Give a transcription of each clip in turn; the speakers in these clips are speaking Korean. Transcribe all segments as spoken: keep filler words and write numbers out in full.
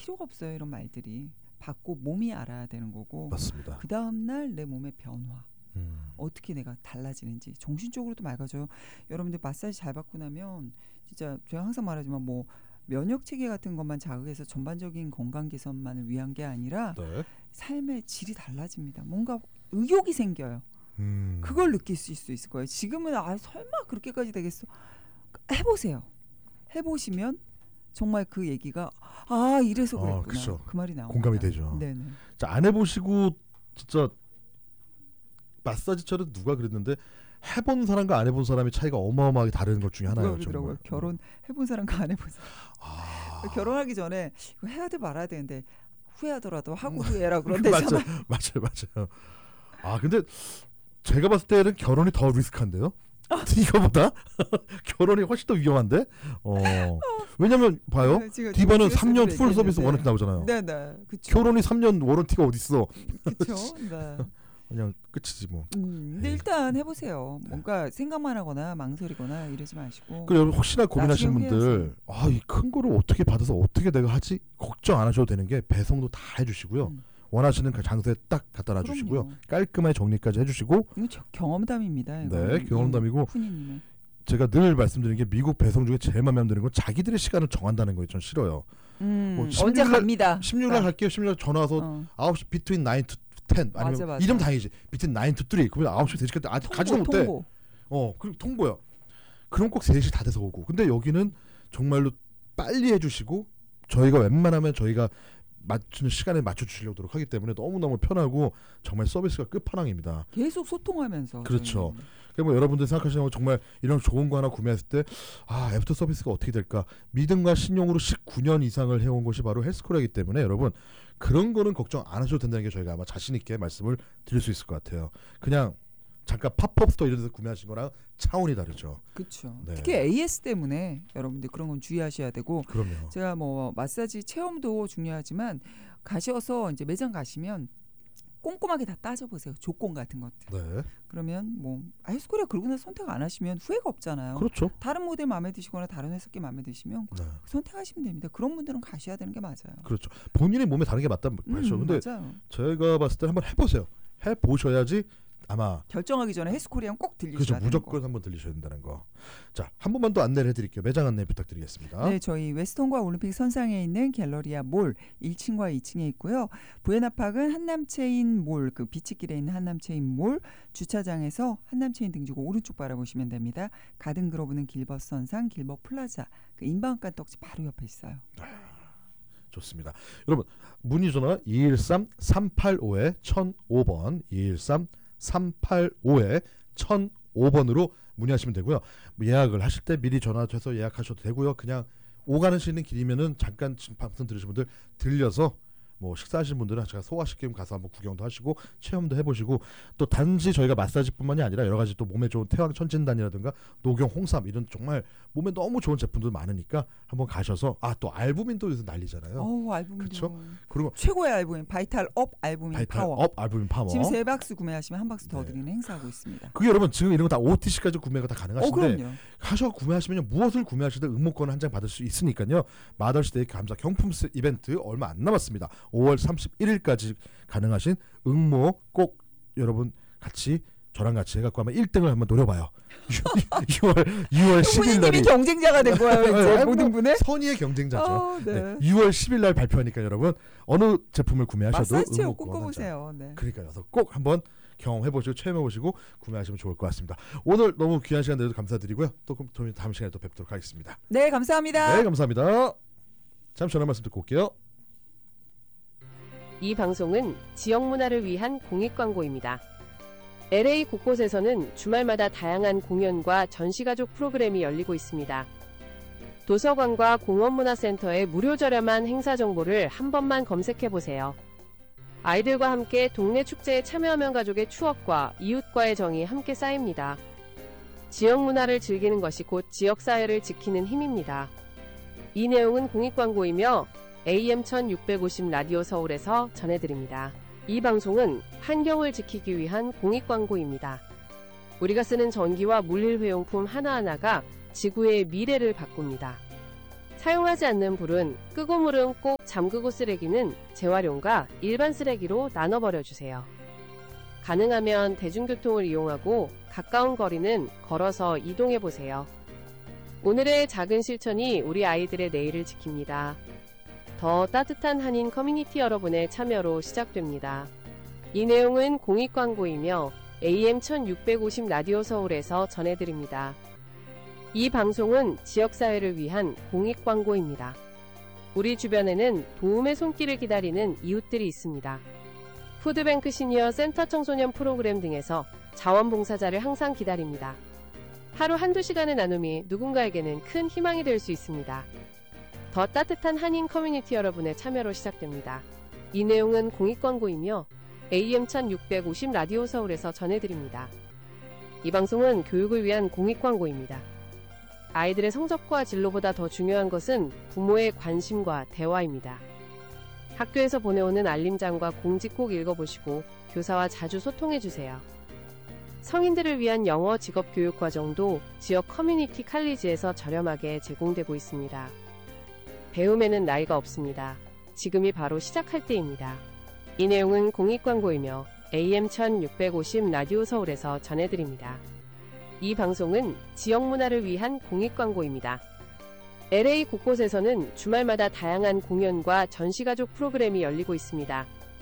필요가 없어요. 이런 말들이. 받고 몸이 알아야 되는 거고. 맞습니다. 그 다음날 내 몸의 변화. 음. 어떻게 내가 달라지는지. 정신적으로도 맑아져요. 여러분들 마사지 잘 받고 나면 진짜 제가 항상 말하지만 뭐 면역체계 같은 것만 자극해서 전반적인 건강 개선만을 위한 게 아니라 네. 삶의 질이 달라집니다. 뭔가 의욕이 생겨요. 음. 그걸 느낄 수 있을 거예요. 지금은 아 설마 그렇게까지 되겠어. 해보세요. 해보시면 정말 그 얘기가 아 이래서 그랬구나. 어, 그쵸. 그 말이 나옵니다. 공감이 되죠. 네네. 자, 안 해보시고 진짜 마사지처럼 누가 그랬는데 해본 사람과 안 해본 사람의 차이가 어마어마하게 다른 것 중에 하나예요. 그러더라고요. 결혼 해본 사람과 안 해본 사람. 아... 결혼하기 전에 이거 해야 돼 말아야 되는데 후회하더라도 하고 후회라 그런데잖아. 맞아요, 맞아요, 맞아요. 아 근데 제가 봤을 때는 결혼이 더 리스크한데요. 이거보다 결혼이 훨씬 더 위험한데. 어. 왜냐면 봐요. 네, 지금, 디바는 지금 삼 년 풀 서비스 네. 워런티 나오잖아요. 네네. 그쵸. 결혼이 삼 년 워런티가 어디 있어? 그렇죠. 네. 그냥 끝이지 뭐. 음, 근데 일단 해보세요. 뭔가 생각만 하거나 망설이거나 이러지 마시고. 그 여러분 혹시나 고민하시는 분들, 아, 이 큰 거를 어떻게 받아서 어떻게 내가 하지? 걱정 안 하셔도 되는 게 배송도 다 해주시고요. 음. 원하시는 그 장소에 딱 갖다 놔주시고요. 그럼요. 깔끔하게 정리까지 해주시고. 이거 경험담입니다. 이거. 네, 경험담이고. 푸니님의. 제가 늘 말씀드리는 게 미국 배송 중에 제일 마음에 안 드는 건 자기들의 시간을 정한다는 거예요. 전 싫어요. 음, 뭐 언제 갑니다. 십육 일 날 갈게요. 십육 일 날 전화 와서 어. 아홉 시 between nine to ten 아니면 맞아, 맞아. 이름 다행이지. between nine to three 그러면 아홉 시 세 시까지 아직 가지도 못해. 통보. 어, 그리고 통보요. 그럼 꼭 세 시 다 돼서 오고. 근데 여기는 정말로 빨리 해주시고 저희가 웬만하면 저희가 맞추는 시간에 맞춰주시려고 하기 때문에 너무너무 편하고 정말 서비스가 끝판왕입니다. 계속 소통하면서. 그렇죠. 그러니까 뭐 여러분들 생각하시는 거 정말 이런 좋은 거 하나 구매했을 때 아 애프터 서비스가 어떻게 될까 믿음과 신용으로 십구 년 이상을 해온 것이 바로 헬스코리아이기 때문에 여러분 그런 거는 걱정 안 하셔도 된다는 게 저희가 아마 자신 있게 말씀을 드릴 수 있을 것 같아요. 그냥 잠깐 팝업 스토어 이런 데서 구매하신 거랑 차원이 다르죠. 그렇죠. 네. 특히 에이에스 때문에 여러분들 그런 건 주의하셔야 되고. 그럼요. 제가 뭐 마사지 체험도 중요하지만 가셔서 이제 매장 가시면 꼼꼼하게 다 따져보세요. 조건 같은 것들. 네. 그러면 뭐 헬스코리아 그러고 나서 선택 안 하시면 후회가 없잖아요. 그렇죠. 다른 모델 마음에 드시거나 다른 회사께 마음에 드시면 네. 선택하시면 됩니다. 그런 분들은 가셔야 되는 게 맞아요. 그렇죠. 본인의 몸에 다른 게 맞단 말이죠. 음, 근데 맞아요. 제가 봤을 때 한번 해보세요. 해보셔야지 아마 결정하기 전에 헬스코리아는 꼭 들리셔야 그렇죠. 되는 무조건 거. 한번 들리셔야 된다는 거. 자, 한 번만 더 안내를 해드릴게요. 매장 안내 부탁드리겠습니다. 네, 저희 웨스턴과 올림픽 선상에 있는 갤러리아 몰 일 층과 이 층에 있고요. 부에나팍은 한남체인 몰, 그 비치길에 있는 한남체인 몰 주차장에서 한남체인 등지고 오른쪽 바라보시면 됩니다. 가든그로브는 길벗 선상, 길벗 플라자, 그 인방앗간 떡집 바로 옆에 있어요. 아, 좋습니다. 여러분 문의 전화 이일삼 삼팔오 천오 번 이일삼 삼팔오 천오 번으로 문의하시면 되고요. 예약을 하실 때 미리 전화해서 예약하셔도 되고요. 그냥 오가는 수 있는 길이면은 잠깐 지금 방송 들으신 분들 들려서 뭐 식사하시는 분들은 제가 소화시키면 가서 한번 구경도 하시고 체험도 해보시고 또 단지 저희가 마사지뿐만이 아니라 여러 가지 또 몸에 좋은 태왕 천진단이라든가 녹용 홍삼 이런 정말 몸에 너무 좋은 제품도 많으니까 한번 가셔서 아 또 알부민도 요새 난리잖아요. 어, 알부민. 그렇죠. 그리고 최고의 알부민 바이탈 업 알부민 바이탈 파워. 업 알부민 파워. 지금 세 박스 구매하시면 한 박스 더 네. 드리는 행사하고 있습니다. 그게 여러분 지금 이런 거 다 오티씨까지 구매가 다 가능하신데 어, 하셔 구매하시면 무엇을 구매하시든 응모권 한 장 받을 수 있으니까요. 마더스데이 감사 경품 이벤트 얼마 안 남았습니다. 오월 삼십일일까지 가능하신 응모 꼭 여러분 같이 저랑 같이 해갖고 한번 일 등을 한번 노려봐요. 유월 십일 날이 경쟁자가 된 거예요. 이제 모든 분의 선의의 경쟁자죠. 어, 네. 네. 유월 십일 날 발표하니까 여러분 어느 제품을 구매하셔도 마사지 응모권 꼭 꼽으세요. 네. 그러니까요. 그래서 꼭 한번 경험해보시고 체험해보시고 구매하시면 좋을 것 같습니다. 오늘 너무 귀한 시간 내주셔서 감사드리고요. 또 다음 시간에 또 뵙도록 하겠습니다. 네, 감사합니다. 네, 감사합니다. 잠시 전화 말씀 듣고 올게요. 이 방송은 지역 문화를 위한 공익 광고입니다. 엘에이 곳곳에서는 주말마다 다양한 공연과 전시가족 프로그램이 열리고 있습니다. 도서관과 공원문화센터의 무료 저렴한 행사 정보를 한 번만 검색해보세요. 아이들과 함께 동네 축제에 참여하면 가족의 추억과 이웃과의 정이 함께 쌓입니다. 지역 문화를 즐기는 것이 곧 지역사회를 지키는 힘입니다. 이 내용은 공익광고이며 에이엠 천육백오십 라디오 서울에서 전해드립니다. 이 방송은 환경을 지키기 위한 공익광고입니다. 우리가 쓰는 전기와 물릴 회용품 하나하나가 지구의 미래를 바꿉니다. 사용하지 않는 불은 끄고 물은 꼭 잠그고 쓰레기는 재활용과 일반 쓰레기로 나눠 버려주세요. 가능하면 대중교통을 이용하고 가까운 거리는 걸어서 이동해 보세요. 오늘의 작은 실천이 우리 아이들의 내일을 지킵니다. 더 따뜻한 한인 커뮤니티 여러분의 참여로 시작됩니다. 이 내용은 공익광고이며 에이엠 천육백오십 라디오 서울에서 전해드립니다. 이 방송은 지역사회를 위한 공익광고입니다. 우리 주변에는 도움의 손길을 기다리는 이웃들이 있습니다. 푸드뱅크 시니어 센터 청소년 프로그램 등에서 자원봉사자를 항상 기다립니다. 하루 한두 시간의 나눔이 누군가에게는 큰 희망이 될 수 있습니다. 더 따뜻한 한인 커뮤니티 여러분의 참여로 시작됩니다. 이 내용은 공익광고이며 에이엠 천육백오십 라디오 서울에서 전해드립니다. 이 방송은 교육을 위한 공익광고입니다. 아이들의 성적과 진로보다 더 중요한 것은 부모의 관심과 대화입니다. 학교에서 보내오는 알림장과 공지 꼭 읽어보시고 교사와 자주 소통해주세요. 성인들을 위한 영어 직업교육 과정도 지역 커뮤니티 칼리지에서 저렴하게 제공되고 있습니다. 배움에는 나이가 없습니다. 지금이 바로 시작할 때입니다. 이 내용은 공익광고이며 에이엠 천육백오십 라디오 서울에서 전해드립니다. 이 방송은 지역 문화를 위한 공익광고입니다. 엘에이 곳곳에서는 주말마다 다양한 공연과 전시가족 프로그램이 열리고 있습니다.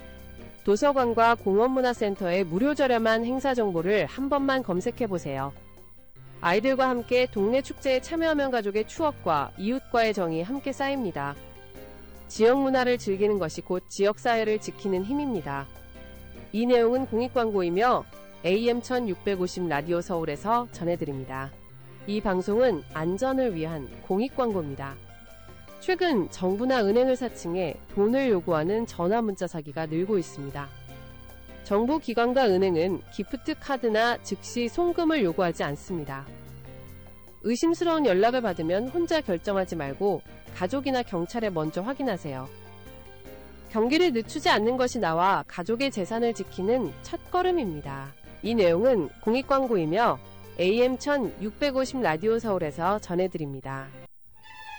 도서관과 공원문화센터의 무료 저렴한 행사 정보를 한 번만 검색해보세요. 아이들과 함께 동네 축제에 참여하면 가족의 추억과 이웃과의 정이 함께 쌓입니다. 지역 문화를 즐기는 것이 곧 지역사회를 지키는 힘입니다. 이 내용은 공익광고이며 에이엠 천육백오십 라디오 서울에서 전해드립니다. 이 방송은 안전을 위한 공익광고입니다. 최근 정부나 은행을 사칭해 돈을 요구하는 전화문자 사기가 늘고 있습니다. 정부 기관과 은행은 기프트 카드나 즉시 송금을 요구하지 않습니다. 의심스러운 연락을 받으면 혼자 결정하지 말고 가족이나 경찰에 먼저 확인하세요. 경기를 늦추지 않는 것이 나와 가족의 재산을 지키는 첫걸음입니다. 이 내용은 공익광고이며 에이엠 천육백오십 라디오 서울에서 전해드립니다.